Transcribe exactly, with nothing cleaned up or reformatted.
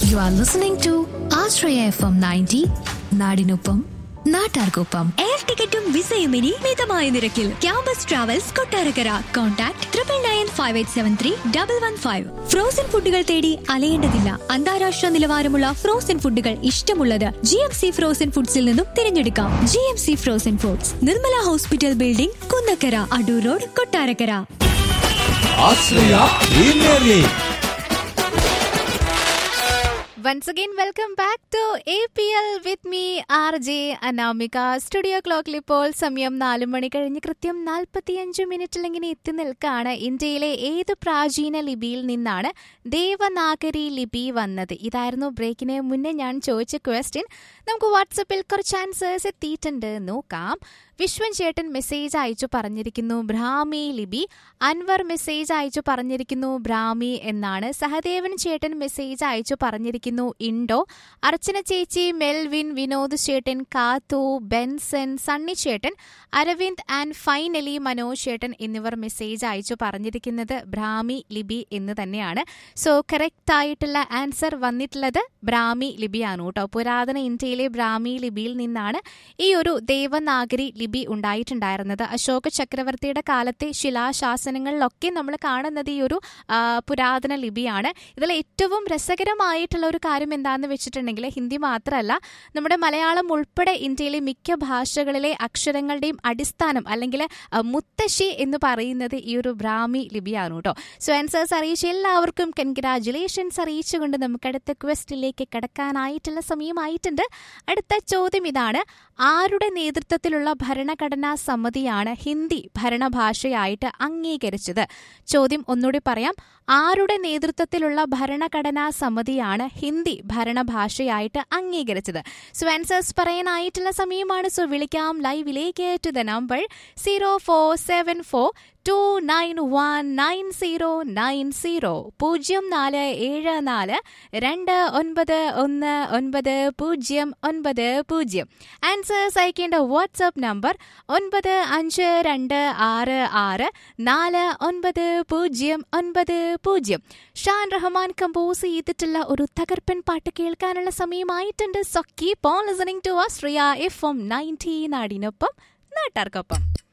You are listening to Ashraya F M ninety, നാടിനൊപ്പം നാട്ടാർക്കൊപ്പം. Air ടിക്കറ്റും വിസയും ഇനി മിതമായ നിരക്കിൽ. Campus travels Kottarakkara. Contact triple nine five eight seven three double one five. Frozen ഫുഡുകൾ തേടി അലയേണ്ടതില്ല. അന്താരാഷ്ട്ര നിലവാരമുള്ള ഫ്രോസൺ ഫുഡുകൾ ഇഷ്ടമുള്ളത് ജി എം സി ഫ്രോസൺ ഫുഡ്സിൽ നിന്നും തിരഞ്ഞെടുക്കാം. G M C frozen foods, Nirmala hospital building, Kunnakkara, Adoor road, Kottarakkara. Once again, welcome back to A P L with me, R J Anamika. Studio ക്ലോക്കിൽ ഇപ്പോൾ സമയം നാല് മണി കഴിഞ്ഞ് കൃത്യം നാൽപ്പത്തിയഞ്ച് മിനിറ്റിൽ ഇങ്ങനെ എത്തി നിൽക്കുകയാണ്. ഇന്ത്യയിലെ ഏത് പ്രാചീന ലിപിയിൽ നിന്നാണ് ദേവനാഗരി ലിപി വന്നത്? ഇതായിരുന്നു ബ്രേക്കിന് മുന്നേ ഞാൻ ചോദിച്ച ക്വസ്റ്റ്യൻ. നമുക്ക് വാട്സപ്പിൽ കുറച്ച് ആൻസേഴ്സ് എത്തിയിട്ടുണ്ട്, നോക്കാം. വിശ്വൻ ചേട്ടൻ മെസ്സേജ് അയച്ചു പറഞ്ഞിരിക്കുന്നു ബ്രാഹ്മി ലിപി. അൻവർ മെസ്സേജ് അയച്ചു പറഞ്ഞിരിക്കുന്നു ബ്രാഹ്മി എന്നാണ്. സഹദേവൻ ചേട്ടൻ മെസ്സേജ് അയച്ചു പറഞ്ഞിരിക്കുന്നു ഇൻഡോ. അർച്ചന ചേച്ചി, മെൽവിൻ, വിനോദ് ചേട്ടൻ, കാത്തു, ബെൻസൺ, സണ്ണി ചേട്ടൻ, അരവിന്ദ് ആൻഡ് ഫൈനലി മനോജ് ചേട്ടൻ എന്നിവർ മെസ്സേജ് അയച്ചു പറഞ്ഞിരിക്കുന്നത് ബ്രാഹ്മി ലിപി എന്ന് തന്നെയാണ്. സോ കറക്റ്റ് ആയിട്ടുള്ള ആൻസർ വന്നിട്ടുള്ളത് ബ്രാഹ്മി ലിപിയാണ് കേട്ടോ. പുരാതന ഇന്ത്യയിലെ ബ്രാഹ്മി ലിപിയിൽ നിന്നാണ് ഈ ഒരു ദേവനാഗരി ലിപി ഉണ്ടായിട്ടുണ്ടായിരുന്നത്. അശോക ചക്രവർത്തിയുടെ കാലത്തെ ശിലാശാസനങ്ങളിലൊക്കെ നമ്മൾ കാണുന്നത് ഈ ഒരു പുരാതന ലിപിയാണ്. ഇതിൽ ഏറ്റവും രസകരമായിട്ടുള്ള ഒരു കാര്യം എന്താണെന്ന് വെച്ചിട്ടുണ്ടെങ്കിൽ ഹിന്ദി മാത്രമല്ല, നമ്മുടെ മലയാളം ഉൾപ്പെടെ ഇന്ത്യയിലെ മിക്ക ഭാഷകളിലെ അക്ഷരങ്ങളുടെയും അടിസ്ഥാനം അല്ലെങ്കിൽ മുത്തശ്ശി എന്ന് പറയുന്നത് ഈ ഒരു ബ്രാഹ്മി ലിപിയാണ് കേട്ടോ. സോ ആൻസേഴ്സ് അറിയിച്ച എല്ലാവർക്കും കൺഗ്രാജുലേഷൻസ് അറിയിച്ചുകൊണ്ട് നമുക്ക് അടുത്ത ക്വസ്റ്റിലേക്ക് കടക്കാനായിട്ടുള്ള സമയമായിട്ടുണ്ട്. അടുത്ത ചോദ്യം ഇതാണ്: ആരുടെ നേതൃത്വത്തിലുള്ള ഭരണഘടനാ സമിതിയാണ് ഹിന്ദി ഭരണഭാഷയായിട്ട് അംഗീകരിച്ചത്? ചോദ്യം ഒന്നുകൂടി പറയാം. ആരുടെ നേതൃത്വത്തിലുള്ള ഭരണഘടനാ സമിതിയാണ് ഹിന്ദി ഭരണഭാഷയായിട്ട് അംഗീകരിച്ചത്? സോ ആൻസേഴ്സ് പറയാനായിട്ടുള്ള സമയമാണ്. സോ വിളിക്കാം ലൈവിലേക്ക് to the number zero four seven four to nine one nine zero nine zero പൂജ്യം നാല് ഏഴ് നാല് രണ്ട് ഒൻപത് ഒന്ന് ഒൻപത് പൂജ്യം ഒൻപത് പൂജ്യം. ആൻസേഴ്സ് അയക്കേണ്ട വാട്സ്ആപ്പ് നമ്പർ ഒൻപത് അഞ്ച് രണ്ട് ആറ് ആറ് നാല് ഒൻപത് പൂജ്യം ഒൻപത് പൂജ്യം. ഷാൻ റഹ്മാൻ കമ്പോസ് ചെയ്തിട്ടുള്ള ഒരു തകർപ്പൻ പാട്ട് കേൾക്കാനുള്ള സമയമായിട്ടുണ്ട്. So keep on listening to Austria F M ninety, നാടിനൊപ്പം നാട്ടാർക്കൊപ്പം.